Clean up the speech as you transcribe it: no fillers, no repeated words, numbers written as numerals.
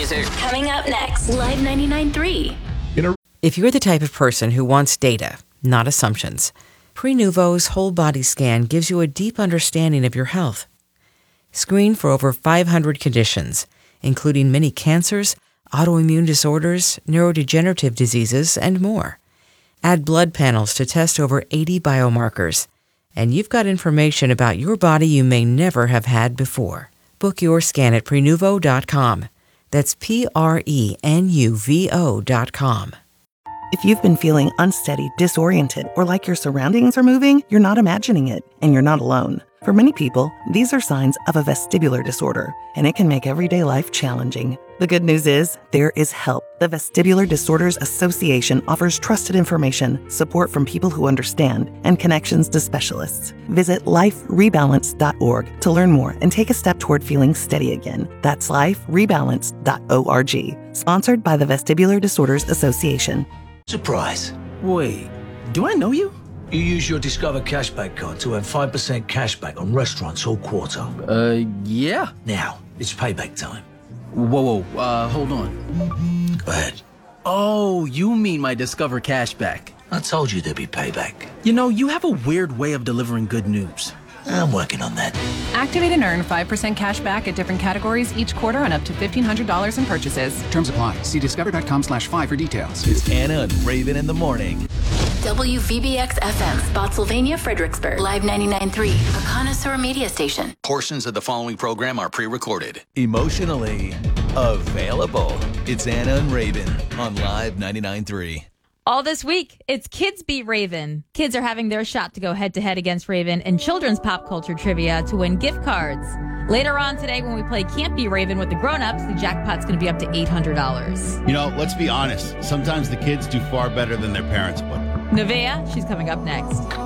user. Coming up next, Live 99.3. If you're the type of person who wants data, not assumptions, Prenuvo's whole body scan gives you a deep understanding of your health. Screen for over 500 conditions, including many cancers, autoimmune disorders, neurodegenerative diseases, and more. Add blood panels to test over 80 biomarkers, and you've got information about your body you may never have had before. Book your scan at Prenuvo.com. That's Prenuvo.com. If you've been feeling unsteady, disoriented, or like your surroundings are moving, you're not imagining it, and you're not alone. For many people, these are signs of a vestibular disorder, and it can make everyday life challenging. The good news is, there is help. The Vestibular Disorders Association offers trusted information, support from people who understand, and connections to specialists. Visit liferebalance.org to learn more and take a step toward feeling steady again. That's liferebalance.org. Sponsored by the Vestibular Disorders Association. Surprise. Wait, do I know you? You use your Discover Cashback card to earn 5% cashback on restaurants all quarter. Yeah. Now, it's payback time. Whoa, hold on. Go ahead. Oh, you mean my Discover Cashback. I told you there'd be payback. You know, you have a weird way of delivering good news. I'm working on that. Activate and earn 5% cash back at different categories each quarter on up to $1,500 in purchases. Terms apply. See discover.com/5 for details. It's Anna and Raven in the morning. WVBX FM, Spotsylvania, Fredericksburg. Live 99.3, a connoisseur media station. Portions of the following program are pre-recorded. Emotionally available. It's Anna and Raven on Live 99.3. All this week, it's Kids Beat Raven. Kids are having their shot to go head-to-head against Raven in children's pop culture trivia to win gift cards. Later on today, when we play Can't Beat Raven with the grown-ups, the jackpot's going to be up to $800. You know, let's be honest. Sometimes the kids do far better than their parents would. Nevaeh, she's coming up next.